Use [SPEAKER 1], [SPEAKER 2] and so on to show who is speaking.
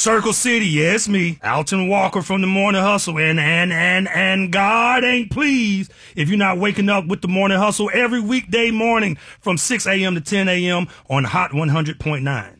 [SPEAKER 1] Circle City, yes, me, Alton Walker from the Morning Hustle, and God ain't pleased if you're not waking up with the Morning Hustle every weekday morning from 6 a.m. to 10 a.m. on Hot 100.9.